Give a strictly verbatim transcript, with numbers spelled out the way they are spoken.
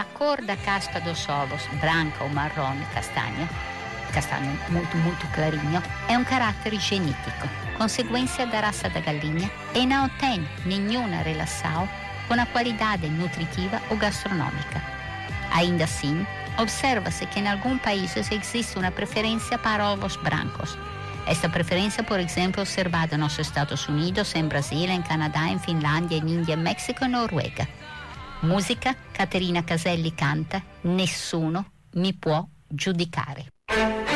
A cor da casca dos ovos, branca ou marrom, castanha, castanho muito, muito clarinho, é um caráter genético, consequência da raça da galinha e não tem nenhuma relação com a qualidade nutritiva ou gastronômica. Ainda assim, observa-se que em alguns países existe uma preferência para ovos brancos. Esta preferência, por exemplo, é observada nos Estados Unidos, em Brasil, em Canadá, em Finlândia, em Índia, México e Noruega. Musica, Caterina Caselli canta Nessuno mi può giudicare.